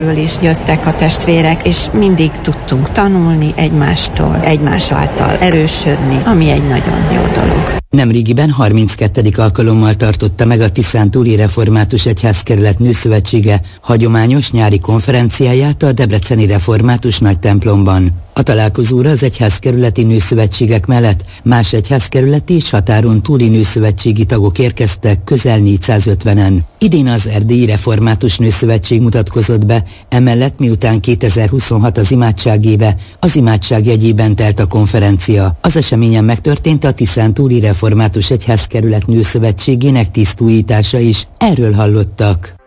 is jöttek a testvérek, és mindig tudtunk tanulni egymástól, egymás által erősödni, ami egy nagyon jó dolog. Nemrégiben 32. alkalommal tartotta meg a Tiszántúli Református Egyházkerület Nőszövetsége hagyományos nyári konferenciáját a Debreceni Református Nagytemplomban. A találkozóra az egyházkerületi nőszövetségek mellett más egyházkerületi és határon túli nőszövetségi tagok érkeztek, közel 450-en. Idén az Erdélyi Református Nőszövetség mutatkozott be, emellett miután 2026 az imádságéve, az imádság jegyében telt a konferencia. Az eseményen megtörtént a Tiszántúli Református Egyházkerület Nőszövetségének tisztújítása is. Erről hallottak.